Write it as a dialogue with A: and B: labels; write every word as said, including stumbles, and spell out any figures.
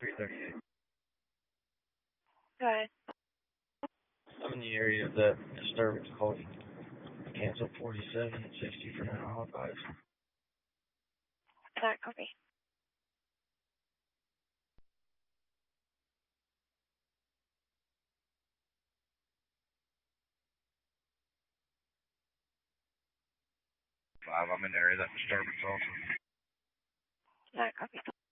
A: three thirty-eight.
B: Go ahead.
A: I'm in the area of that disturbance called cancel forty-seven sixty for now. I'll advise.
B: That copy.
A: Five, I'm in the area of that disturbance also.
B: That copy.